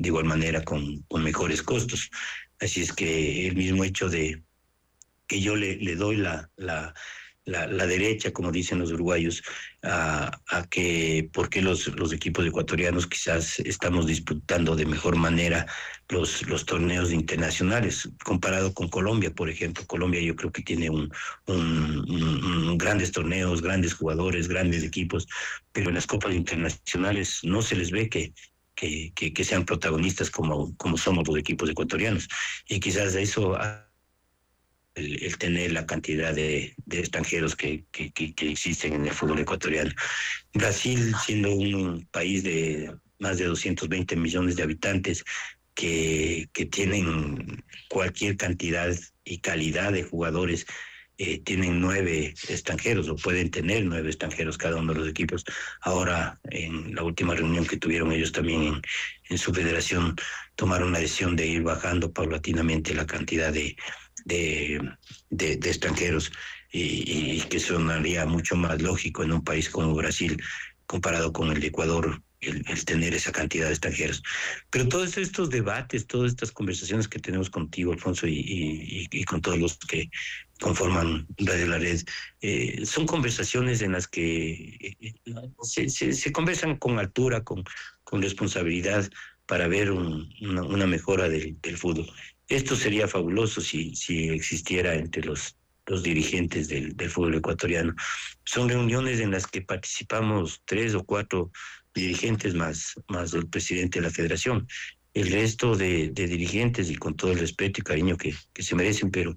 de igual manera con mejores costos. Así es que el mismo hecho de que yo le doy la derecha, como dicen los uruguayos, a que por qué los equipos ecuatorianos quizás estamos disputando de mejor manera los torneos internacionales, comparado con Colombia, por ejemplo. Colombia yo creo que tiene grandes torneos, grandes jugadores, grandes equipos, pero en las copas internacionales no se les ve que sean protagonistas como somos los equipos ecuatorianos. Y quizás eso el tener la cantidad de extranjeros que existen en el fútbol ecuatoriano. Brasil, siendo un país de más de 220 millones de habitantes, que tienen cualquier cantidad y calidad de jugadores, tienen 9 extranjeros o pueden tener 9 extranjeros cada uno de los equipos. Ahora, en la última reunión que tuvieron ellos también en su federación, tomaron la decisión de ir bajando paulatinamente la cantidad de extranjeros y que sonaría mucho más lógico en un país como Brasil comparado con el de Ecuador, el tener esa cantidad de extranjeros. Pero todos estos debates, todas estas conversaciones que tenemos contigo, Alfonso, y con todos los que conforman Radio La Red, son conversaciones en las que se conversan con altura, con responsabilidad para ver una mejora del fútbol. Esto sería fabuloso si existiera entre los dirigentes del fútbol ecuatoriano. Son reuniones en las que participamos 3 o 4 dirigentes más el presidente de la federación. El resto de dirigentes, y con todo el respeto y cariño que se merecen, pero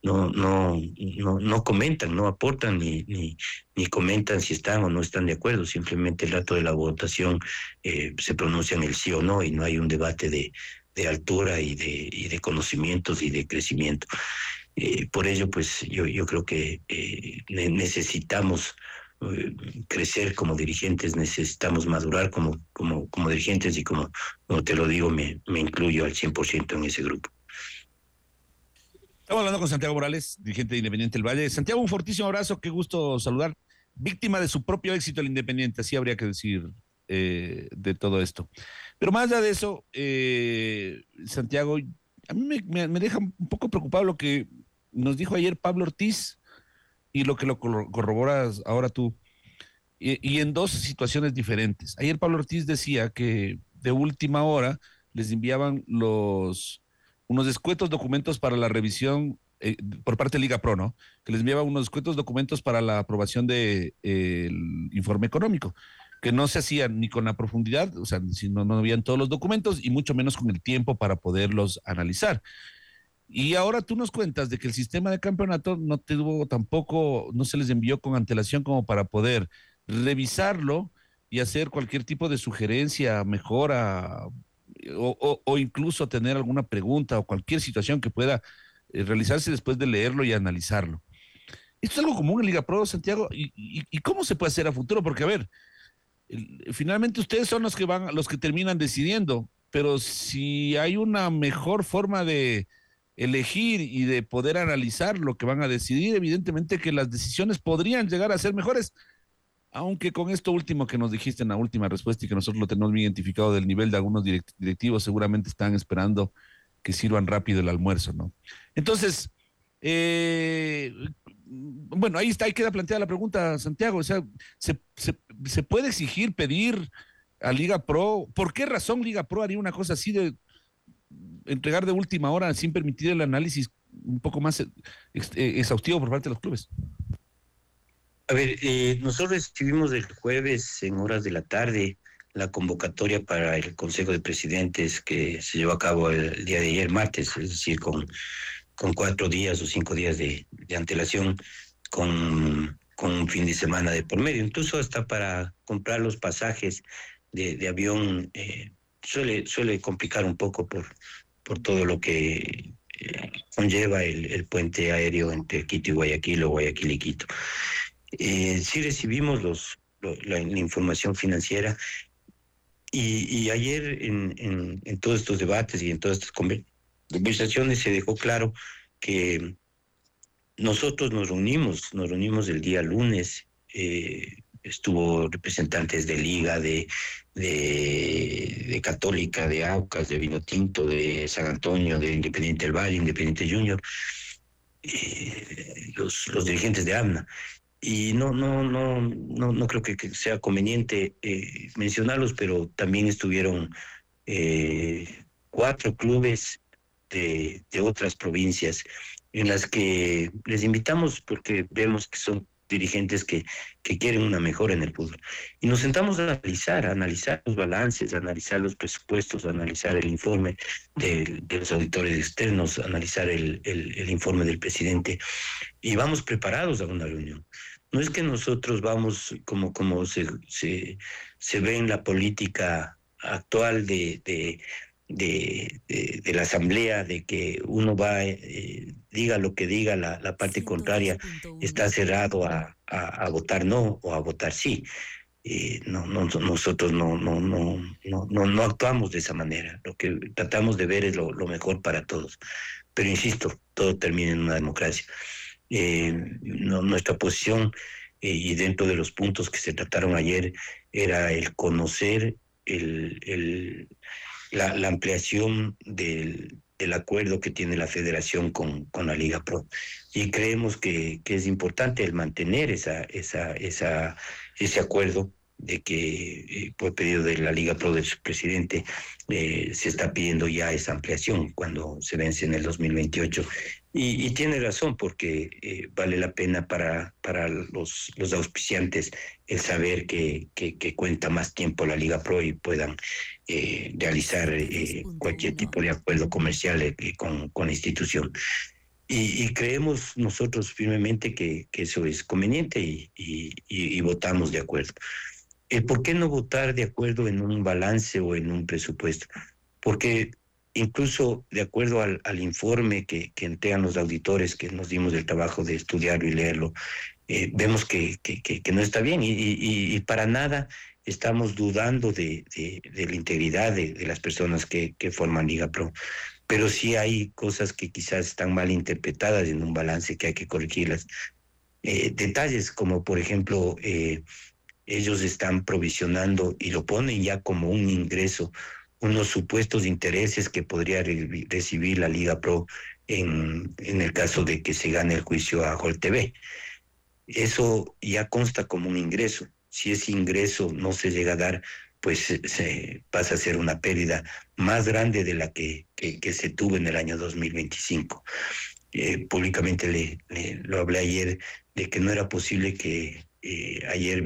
no comentan, no aportan ni comentan si están o no están de acuerdo. Simplemente el rato de la votación se pronuncian el sí o no, y no hay un debate de altura y de conocimientos y de crecimiento. Por ello, pues yo creo que necesitamos crecer como dirigentes, necesitamos madurar como dirigentes, y como te lo digo, me incluyo al 100% en ese grupo. Estamos hablando con Santiago Morales, dirigente de Independiente del Valle. Santiago, un fortísimo abrazo, qué gusto saludar. Víctima de su propio éxito el Independiente, así habría que decir de todo esto. Pero más allá de eso, Santiago, a mí me deja un poco preocupado lo que nos dijo ayer Pablo Ortiz y lo que lo corroboras ahora tú, y en dos situaciones diferentes. Ayer Pablo Ortiz decía que de última hora les enviaban unos escuetos documentos para la revisión por parte de Liga Pro, ¿no? Que les enviaban unos escuetos documentos para la aprobación del informe económico, que no se hacían ni con la profundidad, o sea, si no habían todos los documentos, y mucho menos con el tiempo para poderlos analizar. Y ahora tú nos cuentas de que el sistema de campeonato no tuvo tampoco, no se les envió con antelación como para poder revisarlo y hacer cualquier tipo de sugerencia, mejora, o incluso tener alguna pregunta o cualquier situación que pueda realizarse después de leerlo y analizarlo. Esto es algo común en Liga Pro, Santiago, y cómo se puede hacer a futuro, porque a ver, finalmente ustedes son los que terminan decidiendo, pero si hay una mejor forma de elegir y de poder analizar lo que van a decidir, evidentemente que las decisiones podrían llegar a ser mejores, aunque con esto último que nos dijiste en la última respuesta y que nosotros lo tenemos bien identificado del nivel de algunos directivos, seguramente están esperando que sirvan rápido el almuerzo, ¿no? Entonces, bueno, ahí queda planteada la pregunta, Santiago. O sea, ¿se puede exigir, pedir a Liga Pro? ¿Por qué razón Liga Pro haría una cosa así de entregar de última hora sin permitir el análisis un poco más exhaustivo por parte de los clubes? A ver, nosotros recibimos el jueves en horas de la tarde la convocatoria para el Consejo de Presidentes que se llevó a cabo el día de ayer, martes, es decir, con 4 días o 5 días de antelación, con un fin de semana de por medio. Incluso hasta para comprar los pasajes de avión suele complicar un poco por todo lo que conlleva el puente aéreo entre Quito y Guayaquil, o Guayaquil y Quito. Sí recibimos la información financiera, y ayer en todos estos debates y en todas estas conversaciones se dejó claro que nosotros nos reunimos el día lunes estuvo representantes de Liga, de Católica, de Aucas, de Vinotinto, de San Antonio, de Independiente del Valle, Independiente Junior, los dirigentes de AMNA. Y no creo que sea conveniente mencionarlos, pero también estuvieron 4 clubes de otras provincias en las que les invitamos porque vemos que son dirigentes que quieren una mejora en el fútbol. Y nos sentamos a analizar los balances, a analizar los presupuestos, a analizar el informe de los auditores externos, a analizar el informe del presidente, y vamos preparados a una reunión. No es que nosotros vamos como se ve en la política actual de la asamblea, de que uno va, diga lo que diga la parte contraria, está cerrado a votar no o a votar sí. Nosotros no actuamos de esa manera. Lo que tratamos de ver es lo mejor para todos. Pero insisto, todo termina en una democracia. Nuestra posición, y dentro de los puntos que se trataron ayer, era el conocer la ampliación del acuerdo que tiene la federación con la Liga Pro. Y creemos que es importante el mantener ese acuerdo, de que por pedido de la Liga Pro del presidente se está pidiendo ya esa ampliación cuando se vence en el 2028. Y tiene razón, porque vale la pena para los auspiciantes el saber que cuenta más tiempo la Liga Pro y puedan realizar cualquier tipo de acuerdo comercial con la institución. Y creemos nosotros firmemente que eso es conveniente, y votamos de acuerdo. ¿Por qué no votar de acuerdo en un balance o en un presupuesto? Porque incluso de acuerdo al informe que entregan los auditores, que nos dimos el trabajo de estudiarlo y leerlo, vemos que no está bien, y para nada estamos dudando de la integridad de las personas que forman Liga Pro. Pero sí hay cosas que quizás están mal interpretadas en un balance, que hay que corregirlas. Detalles como, por ejemplo, ellos están provisionando y lo ponen ya como un ingreso, unos supuestos intereses que podría recibir la Liga Pro en el caso de que se gane el juicio a Gol TV. Eso ya consta como un ingreso. Si ese ingreso no se llega a dar, pues se pasa a ser una pérdida más grande de la que se tuvo en el año 2025. Públicamente lo hablé ayer, de que no era posible que ayer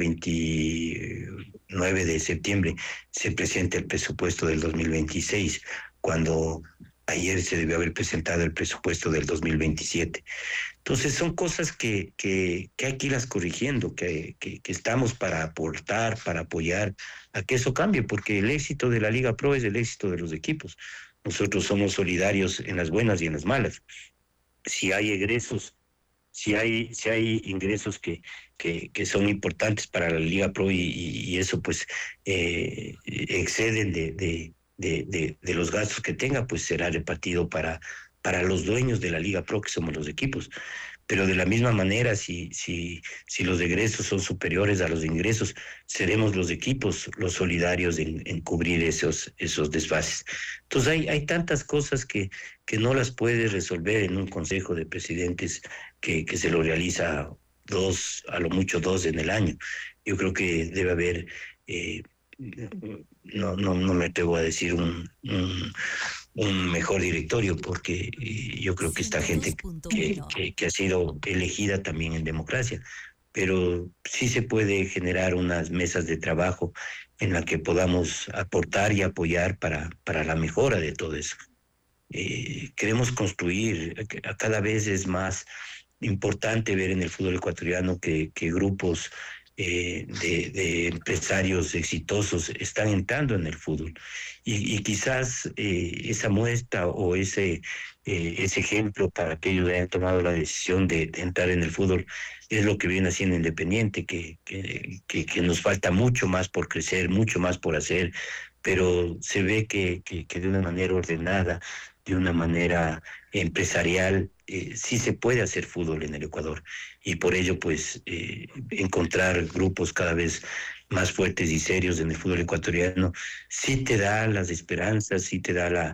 29 de septiembre se presente el presupuesto del 2026, cuando ayer se debió haber presentado el presupuesto del 2027. Entonces son cosas que hay que irlas corrigiendo, que estamos para aportar, para apoyar a que eso cambie, porque el éxito de la Liga Pro es el éxito de los equipos. Nosotros somos solidarios en las buenas y en las malas. Si hay egresos, si hay ingresos que son importantes para la Liga Pro, y eso pues exceden de los gastos que tenga, pues será repartido para los dueños de la Liga Pro, que somos los equipos. Pero de la misma manera, si los egresos son superiores a los ingresos, seremos los equipos los solidarios en cubrir esos desfases. Entonces hay tantas cosas que no las puedes resolver en un consejo de presidentes que se lo realiza a lo mucho 2 en el año. Yo creo que debe haber, no me atrevo a decir un mejor directorio, porque yo creo que esta gente que ha sido elegida también en democracia, pero sí se puede generar unas mesas de trabajo en la que podamos aportar y apoyar para la mejora de todo eso. Queremos construir, cada vez es más importante ver en el fútbol ecuatoriano que grupos de empresarios exitosos están entrando en el fútbol, y quizás esa muestra o ese ejemplo para que ellos hayan tomado la decisión de entrar en el fútbol es lo que viene haciendo Independiente, que nos falta mucho más por crecer, mucho más por hacer, pero se ve que de una manera ordenada, de una manera empresarial, sí se puede hacer fútbol en el Ecuador. Y por ello, pues, encontrar grupos cada vez más fuertes y serios en el fútbol ecuatoriano sí te da las esperanzas, sí te da